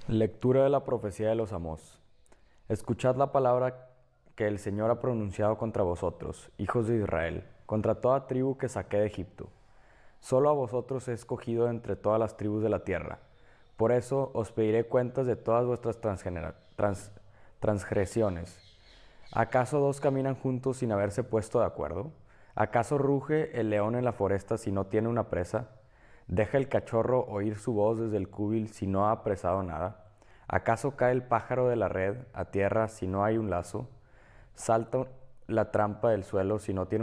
Lectura de la profecía de los Amós. Escuchad la palabra que el Señor ha pronunciado contra vosotros, hijos de Israel, contra toda tribu que saqué de Egipto. Solo a vosotros he escogido entre todas las tribus de la tierra. Por eso os pediré cuentas de todas vuestras transgresiones. ¿Acaso dos caminan juntos sin haberse puesto de acuerdo? ¿Acaso ruge el león en la foresta si no tiene una presa? ¿Deja el cachorro oír su voz desde el cúbil si no ha apresado nada? ¿Acaso cae el pájaro de la red a tierra si no hay un lazo? ¿Salta la trampa del suelo si no tiene